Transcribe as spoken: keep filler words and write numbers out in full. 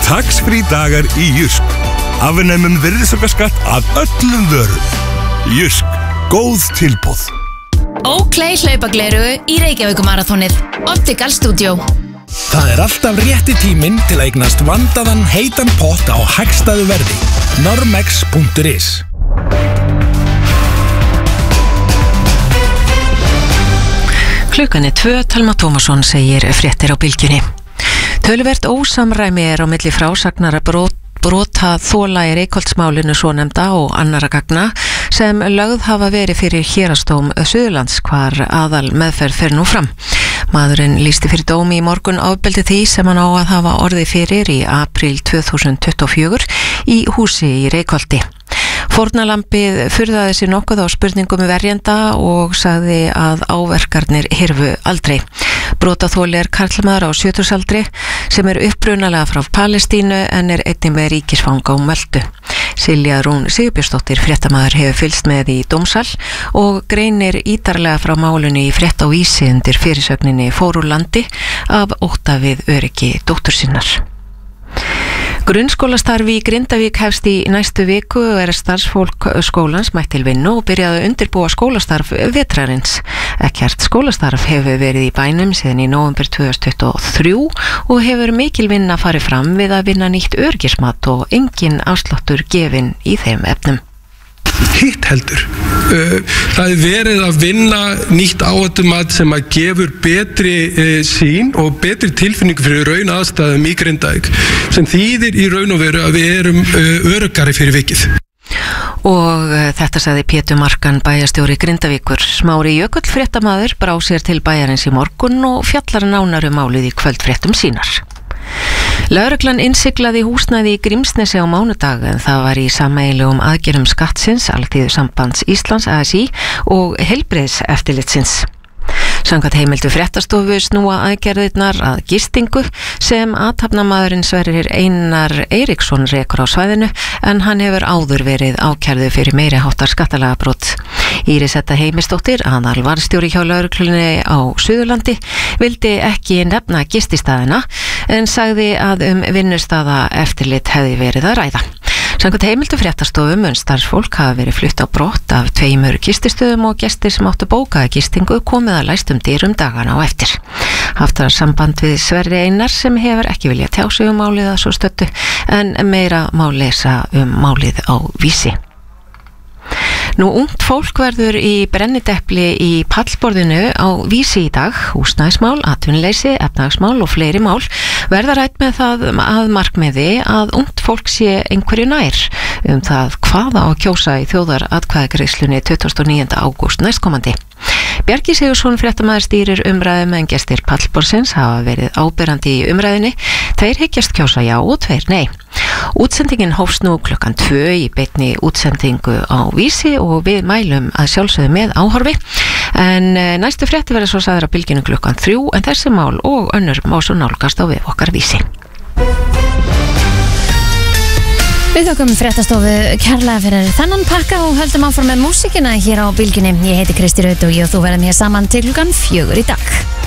Tax-free dagar í Jysk. Afnemum virðisaukaskatt af öllum vörum. Jysk, góð tilboð. Oakley hlaupagleru í Reykjavíkumarathonið. Optical Studio. Það er alltaf rétti tíminn til að eignast vandaðan heitan pott á hagstæðu verði. normex punktur is. Klukkan er tvö, Telma Tómasson segir fréttir á bylgjunni. Töluvert ósamræmi er á milli frásagnar að brot brota þola í Reykholtsmálinu svonefnda og annara gagna sem lögð hafa verið fyrir Héraðsdóm Suðurlands hvar aðal meðferð fer nú fram. Maðurinn lýsti fyrir dómi í morgun ofbeldi því sem hann á að hafa orðið fyrir í apríl tvö þúsund tuttugu og fjögur í húsi í Reykholti. Fórnarlambið furðaði sig nokkuð á spurningum verjenda og sagði að áverkarnir hyrfu aldrei. Brotaþoli er karlmaður á sjötugsaldri sem er upprunalega frá Palestínu en er einnig með ríkisfanga á Möltu. Silja Rún Sigurbjörnsdóttir fréttamaður hefur fylgst með í dómsal og greinir ítarlega frá málunni í frétt á Vísi undir fyrirsögninni Fór úr landi af ótta við öryggi dóttur sinnar. Grunnskólastarfi í Grindavík hefst í næstu viku og er starfsfólk skólans mætt til vinnu og byrjaði að undirbúa skólastarf vetrarins. Ekkert skólastarf hefur verið í bænum síðan í nóvember tvö þúsund tuttugu og þrjú og hefur mikil vinna farið fram við að vinna nýtt öryggismat og engin afsláttur gefinn í þeim efnum. Hitt heldur. Það er verið að vinna nýtt áhættumat sem að gefur betri sýn og betri tilfinningu fyrir raun aðstæðum í Grindavík sem þýðir í raun og veru að við erum öruggari fyrir vikið. Og þetta sagði Pétur Markan bæjarstjóri Grindavíkur. Smári Jökull fréttamaður brá sér til bæjarins í morgun og fjallar nánar um málið í kvöldfréttum sínar. Lögreglan innsiglaði húsnæði í Grímsnesi á mánudag en það var í sameiginlegum aðgerðum skattsins, Alþýðusambands Íslands A S í og heilbrigðiseftirlitsins. Samkvæmt heimildu fréttastofu snúa aðgerðirnar að gistingu sem athafnamaðurinn Sverrir Einar Eiríksson rekur á svæðinu en hann hefur áður verið ákærðu fyrir meiri háttar skattalagabrot. Írisetta Heimisdóttir, aðalvarðstjóri hjá lögreglunni á Suðurlandi, vildi ekki nefna gististaðina en sagði að um vinnustaða eftirlit hefði verið að ræða. Samkvæmt heimildu fréttastofu mun starfsfólk hafa verið flutt á brott af tveimur gististöðum og gestir sem áttu bókaða gistingu komið að læstum dyrum dagana á eftir. Haft var samband við Sverri Einar sem hefur ekki viljað tjá sig um málið að svo stöttu en meira má lesa um málið á Vísi. Nú ungt fólk verður í brennidepli í pallborðinu á Vísi í dag. Húsnæðismál, atvinnuleysi, efnahagsmál og fleiri mál verða rætt með það að markmiði að ungt fólk sé einhverju nær um það hvað á að kjósa í þjóðaratkvæðagreiðslunni tuttugasta og níunda ágúst næstkomandi. Bjarki Sigursson fréttamaður stýrir umræðum en gestir pallborðsins hafa verið áberandi í umræðinni. Tveir hyggjast kjósa já og tveir nei. Útsendingin hófst nú klukkan tvö í beinni útsendingu á Vísi og við mælum að sjálfsögðu með áhorfi en næstu frétti verður svo sagður að bylginu klukkan þrjú en þessi mál og önnur má svo nálgast á vef okkar Vísi. Við þökkum fréttastofu kærlega fyrir þennan pakka og höldum áfram með músíkina hér á bylgjunni. Ég heiti Kristi Raut og ég og þú verðum hér saman til klukkan fjögur í dag.